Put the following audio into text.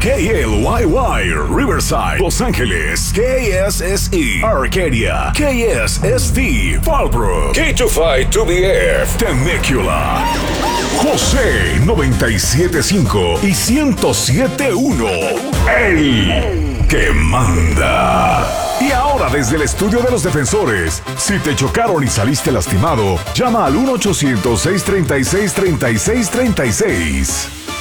KLYY, Riverside, Los Ángeles, KSSE, Arcadia, KSSD, Fallbrook, K25-2BF, Temecula, José 97.5 y 107.1, el que manda. Y ahora desde el estudio de los defensores, si te chocaron y saliste lastimado, llama al 1-800-636-3636.